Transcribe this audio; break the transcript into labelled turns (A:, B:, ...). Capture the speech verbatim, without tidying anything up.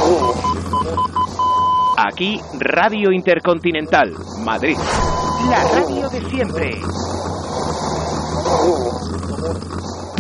A: Aquí, Radio Intercontinental, Madrid. La radio de siempre.